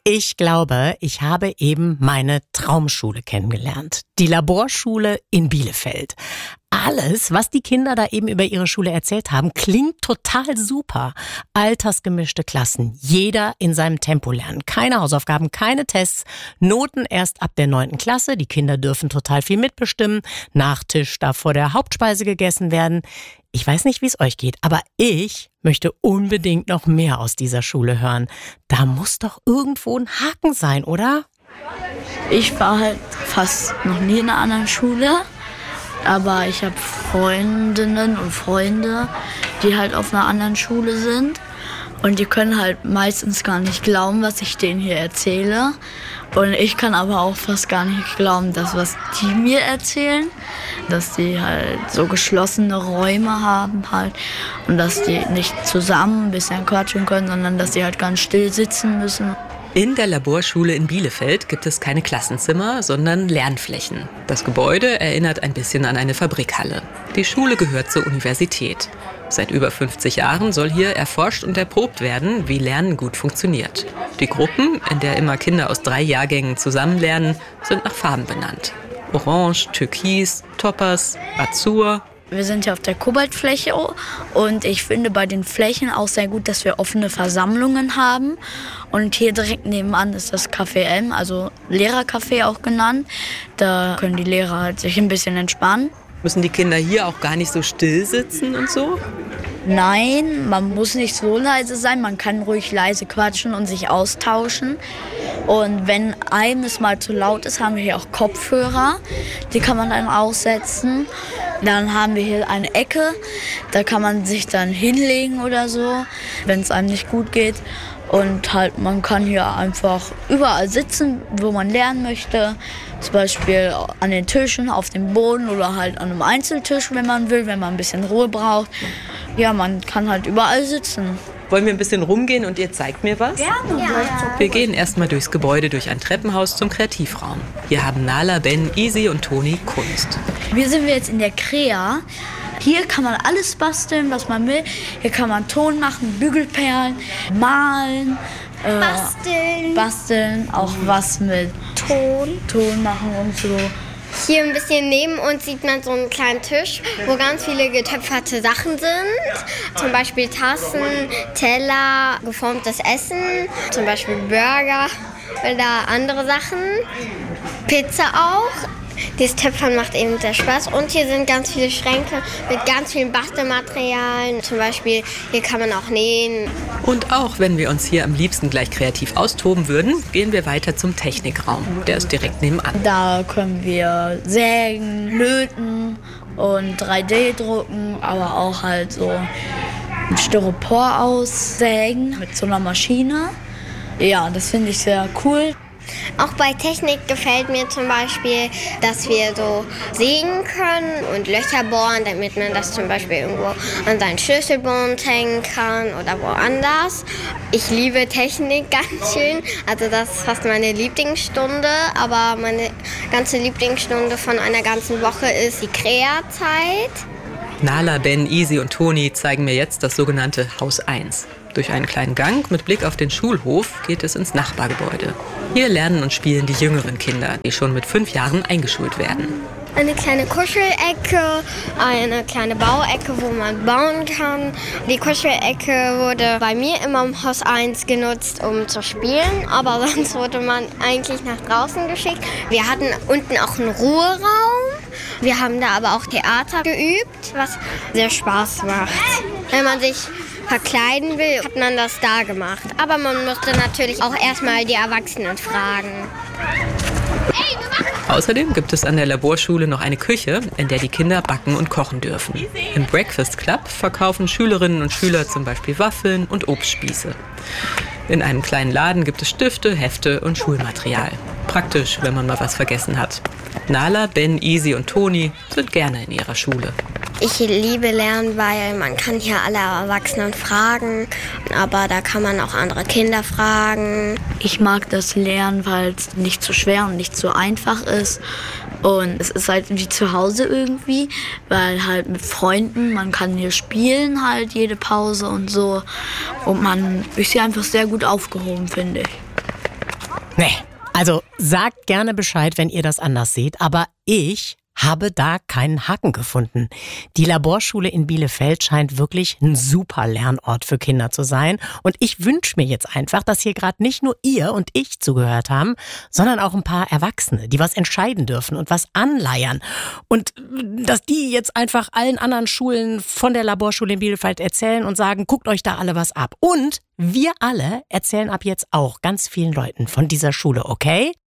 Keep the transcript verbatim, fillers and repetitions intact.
Ich glaube, ich habe eben meine Traumschule kennengelernt. Die Laborschule in Bielefeld. Alles, was die Kinder da eben über ihre Schule erzählt haben, klingt total super. Altersgemischte Klassen, jeder in seinem Tempo lernen. Keine Hausaufgaben, keine Tests, Noten erst ab der neunten Klasse. Die Kinder dürfen total viel mitbestimmen. Nachtisch darf vor der Hauptspeise gegessen werden. Ich weiß nicht, wie es euch geht, aber ich möchte unbedingt noch mehr aus dieser Schule hören. Da muss doch irgendwo ein Haken sein, oder? Ich war halt fast noch nie in einer anderen Schule. Aber ich habe Freundinnen und Freunde, die halt auf einer anderen Schule sind. Und die können halt meistens gar nicht glauben, was ich denen hier erzähle. Und ich kann aber auch fast gar nicht glauben, dass was die mir erzählen, dass die halt so geschlossene Räume haben halt und dass die nicht zusammen ein bisschen quatschen können, sondern dass die halt ganz still sitzen müssen. In der Laborschule in Bielefeld gibt es keine Klassenzimmer, sondern Lernflächen. Das Gebäude erinnert ein bisschen an eine Fabrikhalle. Die Schule gehört zur Universität. Seit über fünfzig Jahren soll hier erforscht und erprobt werden, wie Lernen gut funktioniert. Die Gruppen, in der immer Kinder aus drei Jahrgängen zusammen lernen, sind nach Farben benannt. Orange, Türkis, Topaz, Azur. Wir sind ja auf der Kobaltfläche und ich finde bei den Flächen auch sehr gut, dass wir offene Versammlungen haben. Und hier direkt nebenan ist das Café M, also Lehrercafé auch genannt. Da können die Lehrer halt sich ein bisschen entspannen. Müssen die Kinder hier auch gar nicht so still sitzen und so? Nein, man muss nicht so leise sein. Man kann ruhig leise quatschen und sich austauschen. Und wenn einem es mal zu laut ist, haben wir hier auch Kopfhörer. Die kann man dann aussetzen. Dann haben wir hier eine Ecke. Da kann man sich dann hinlegen oder so, wenn es einem nicht gut geht. Und halt, man kann hier einfach überall sitzen, wo man lernen möchte. Zum Beispiel an den Tischen, auf dem Boden oder halt an einem Einzeltisch, wenn man will, wenn man ein bisschen Ruhe braucht. Ja, man kann halt überall sitzen. Wollen wir ein bisschen rumgehen und ihr zeigt mir was? Gerne. Ja. Wir gehen erstmal durchs Gebäude, durch ein Treppenhaus zum Kreativraum. Hier haben Nala, Ben, Easy und Toni Kunst. Hier sind wir jetzt in der Krea. Hier kann man alles basteln, was man will. Hier kann man Ton machen, Bügelperlen, malen. Äh, basteln. Basteln, auch was mit Ton. Ton machen und so. Hier ein bisschen neben uns sieht man so einen kleinen Tisch, wo ganz viele getöpferte Sachen sind. Zum Beispiel Tassen, Teller, geformtes Essen, zum Beispiel Burger oder andere Sachen. Pizza auch. Dieses Töpfern macht eben sehr Spaß. Und hier sind ganz viele Schränke mit ganz vielen Bastelmaterialien. Zum Beispiel, hier kann man auch nähen. Und auch wenn wir uns hier am liebsten gleich kreativ austoben würden, gehen wir weiter zum Technikraum. Der ist direkt nebenan. Da können wir sägen, löten und drei D drucken, aber auch halt so ein Styropor aussägen mit so einer Maschine. Ja, das finde ich sehr cool. Auch bei Technik gefällt mir zum Beispiel, dass wir so sägen können und Löcher bohren, damit man das zum Beispiel irgendwo an seinen Schlüsselbund hängen kann oder woanders. Ich liebe Technik ganz schön, also das ist fast meine Lieblingsstunde, aber meine ganze Lieblingsstunde von einer ganzen Woche ist die Krea-Zeit. Nala, Ben, Easy und Toni zeigen mir jetzt das sogenannte Haus eins. Durch einen kleinen Gang mit Blick auf den Schulhof geht es ins Nachbargebäude. Hier lernen und spielen die jüngeren Kinder, die schon mit fünf Jahren eingeschult werden. Eine kleine Kuschelecke, eine kleine Bauecke, wo man bauen kann. Die Kuschelecke wurde bei mir immer im Haus eins genutzt, um zu spielen, aber sonst wurde man eigentlich nach draußen geschickt. Wir hatten unten auch einen Ruheraum. Wir haben da aber auch Theater geübt, was sehr Spaß macht. Wenn man sich verkleiden will, hat man das da gemacht. Aber man musste natürlich auch erstmal die Erwachsenen fragen. Außerdem gibt es an der Laborschule noch eine Küche, in der die Kinder backen und kochen dürfen. Im Breakfast Club verkaufen Schülerinnen und Schüler zum Beispiel Waffeln und Obstspieße. In einem kleinen Laden gibt es Stifte, Hefte und Schulmaterial. Praktisch, wenn man mal was vergessen hat. Nala, Ben, Easy und Toni sind gerne in ihrer Schule. Ich liebe Lernen, weil man kann hier alle Erwachsenen fragen, aber da kann man auch andere Kinder fragen. Ich mag das Lernen, weil es nicht zu schwer und nicht zu einfach ist. Und es ist halt wie zu Hause irgendwie, weil halt mit Freunden, man kann hier spielen halt jede Pause und so. Und man ist hier einfach sehr gut aufgehoben, finde ich. Nee, also sagt gerne Bescheid, wenn ihr das anders seht, aber ich habe da keinen Haken gefunden. Die Laborschule in Bielefeld scheint wirklich ein super Lernort für Kinder zu sein. Und ich wünsche mir jetzt einfach, dass hier gerade nicht nur ihr und ich zugehört haben, sondern auch ein paar Erwachsene, die was entscheiden dürfen und was anleiern. Und dass die jetzt einfach allen anderen Schulen von der Laborschule in Bielefeld erzählen und sagen, guckt euch da alle was ab. Und wir alle erzählen ab jetzt auch ganz vielen Leuten von dieser Schule, okay?